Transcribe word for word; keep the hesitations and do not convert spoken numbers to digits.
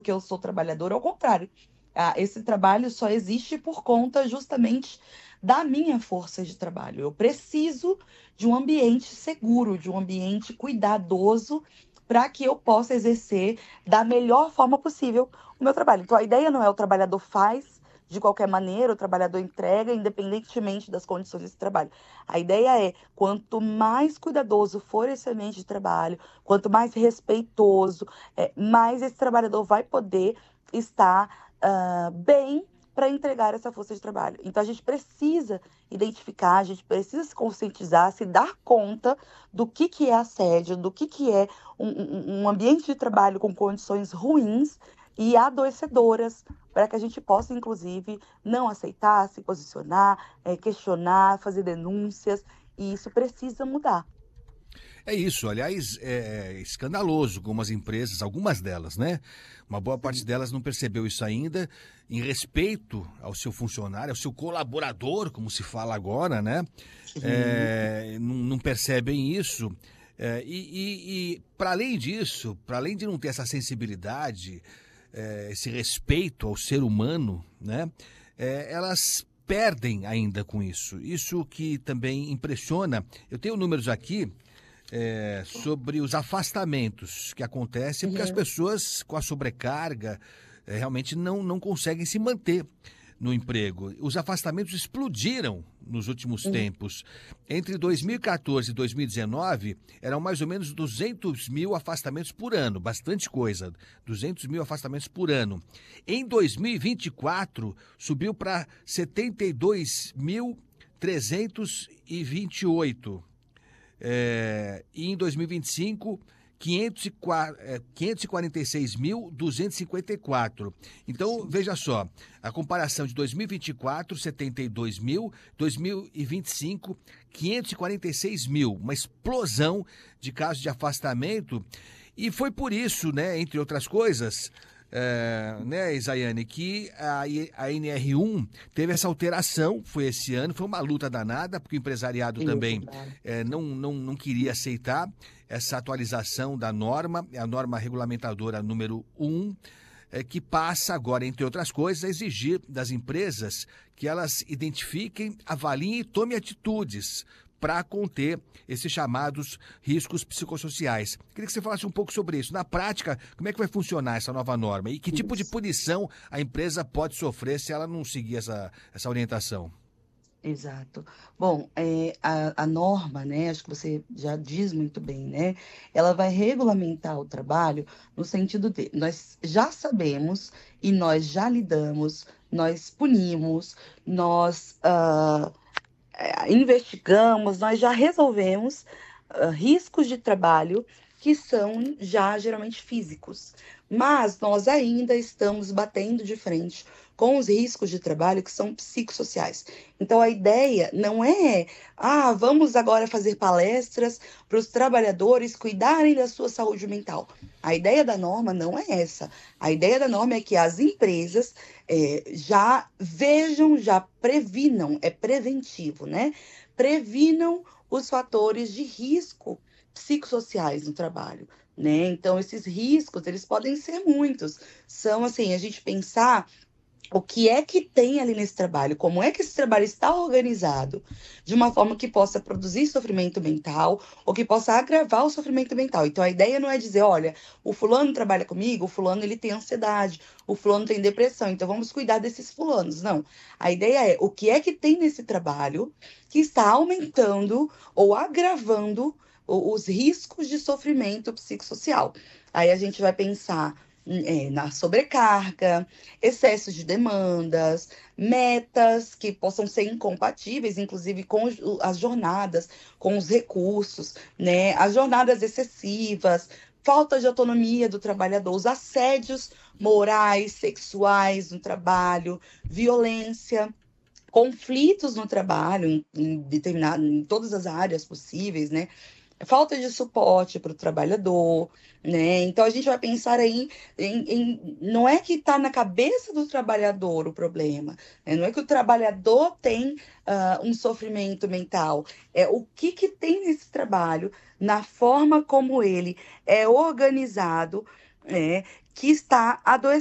eu sou trabalhadora, ao contrário. Ah, esse trabalho só existe por conta justamente da minha força de trabalho. Eu preciso de um ambiente seguro, de um ambiente cuidadoso, para que eu possa exercer da melhor forma possível o meu trabalho. Então, a ideia não é o trabalhador faz de qualquer maneira, o trabalhador entrega, independentemente das condições desse trabalho. A ideia é, quanto mais cuidadoso for esse ambiente de trabalho, quanto mais respeitoso, é, mais esse trabalhador vai poder estar uh, bem para entregar essa força de trabalho. Então, a gente precisa identificar, a gente precisa se conscientizar, se dar conta do que, que é assédio, do que, que é um, um, um ambiente de trabalho com condições ruins e adoecedoras, para que a gente possa, inclusive, não aceitar, se posicionar, é, questionar, fazer denúncias, e isso precisa mudar. É isso, aliás, é escandaloso como as empresas, algumas delas, né? Uma boa parte Sim. delas não percebeu isso ainda, em respeito ao seu funcionário, ao seu colaborador, como se fala agora, né? Sim. É, não, não percebem isso. É, e, e, e para além disso, para além de não ter essa sensibilidade, é, esse respeito ao ser humano, né? É, elas perdem ainda com isso. Isso que também impressiona. Eu tenho números aqui é, sobre os afastamentos que acontecem, porque as Uhum. pessoas com a sobrecarga é, realmente não, não conseguem se manter no emprego. Os afastamentos explodiram nos últimos Uhum. tempos. Entre dois mil e quatorze e dois mil e dezenove, eram mais ou menos duzentos mil afastamentos por ano, bastante coisa, duzentos mil afastamentos por ano. Em dois mil e vinte e quatro, subiu para setenta e dois mil trezentos e vinte e oito. É, e em dois mil e vinte e cinco, quinhentos e quarenta e seis mil duzentos e cinquenta e quatro. Então, Sim. veja só, a comparação de dois mil e vinte e quatro, setenta e dois mil, dois mil e vinte e cinco, quinhentos e quarenta e seis mil. Uma explosão de casos de afastamento. E foi por isso, né, entre outras coisas, é, né, Isaiane, que a, a N R um teve essa alteração, foi esse ano, foi uma luta danada, porque o empresariado É também verdade. é, não, não, não queria aceitar essa atualização da norma, a norma regulamentadora número um, é, que passa agora, entre outras coisas, a exigir das empresas que elas identifiquem, avaliem e tomem atitudes para conter esses chamados riscos psicossociais. Queria que você falasse um pouco sobre isso. Na prática, como é que vai funcionar essa nova norma? E que tipo de Isso. punição a empresa pode sofrer se ela não seguir essa, essa orientação? Exato. Bom, eh, a a norma, né, acho que você já diz muito bem, né, ela vai regulamentar o trabalho no sentido de nós já sabemos e nós já lidamos, nós punimos, nós, hã, eh, investigamos, nós já resolvemos, hã, riscos de trabalho que são já geralmente físicos, mas nós ainda estamos batendo de frente com os riscos de trabalho que são psicossociais. Então a ideia não é: "Ah, vamos agora fazer palestras para os trabalhadores cuidarem da sua saúde mental". A ideia da norma não é essa. A ideia da norma é que as empresas, eh, já vejam, já previnam, é preventivo, né, previnam os fatores de risco psicossociais no trabalho, né. Então esses riscos, eles podem ser muitos. São, assim, a gente pensar o que é que tem ali nesse trabalho, como é que esse trabalho está organizado, de uma forma que possa produzir sofrimento mental, ou que possa agravar o sofrimento mental. Então a ideia não é dizer: "Olha, o fulano trabalha comigo, o fulano ele tem ansiedade, o fulano tem depressão, então vamos cuidar desses fulanos", não. A ideia é: o que é que tem nesse trabalho que está aumentando ou agravando o os riscos de sofrimento psicossocial. Aí a gente vai pensar, hum, eh, na sobrecarga, excesso de demandas, metas que possam ser incompatíveis, inclusive com os o as jornadas, com os recursos, né, as jornadas excessivas, falta de autonomia do trabalhador, os assédios morais, sexuais no trabalho, violência, conflitos no trabalho em em determinado em todas as áreas possíveis, né. Falta de suporte para o trabalhador, né, então a gente vai pensar aí em em não é que está na cabeça do trabalhador o problema, né, não é que o trabalhador tem, hã, um sofrimento mental, é o que que tem nesse trabalho, na forma como ele é organizado, né, que está adoecendo.